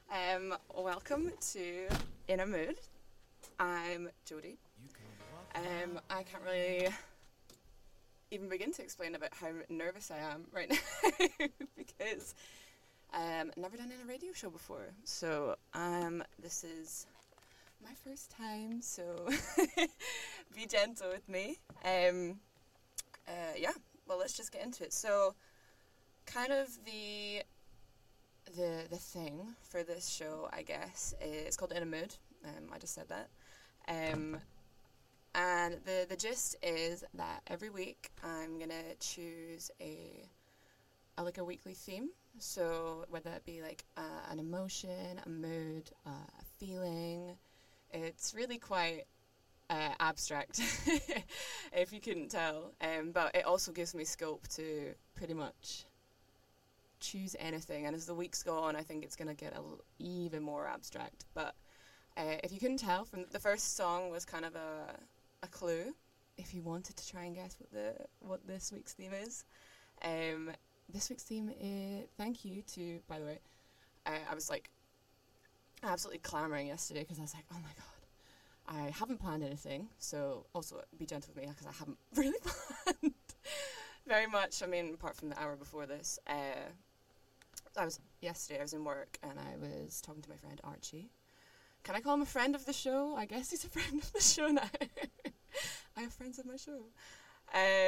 Welcome to In a Mood. I'm Jodie. I can't really even begin to explain about how nervous I am right now because I've never done a radio show before. So this is my first time, so be gentle with me. Well, let's just get into it. So kind of the thing for this show, I guess, it's called In a Mood. I just said that. And the gist is that every week I'm gonna choose a weekly theme. So whether it be like an emotion, a mood, a feeling, it's really quite abstract, if you couldn't tell. But it also gives me scope to pretty much choose anything, and as the weeks go on I think it's going to get even more abstract, but if you couldn't tell from the first song was kind of a clue if you wanted to try and guess what this week's theme is. This week's theme is, thank you to, by the way, I was like absolutely clamoring yesterday because I was like, oh my god, I haven't planned anything, so also be gentle with me because I haven't really planned very much. I mean, apart from the hour before this, yesterday I was in work and I was talking to my friend Archie. Can I call him a friend of the show? I guess he's a friend of the show now. I have friends of my show.